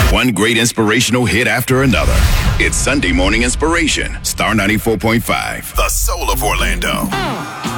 One great inspirational hit after another. It's Sunday Morning Inspiration, Star 94.5, the soul of Orlando.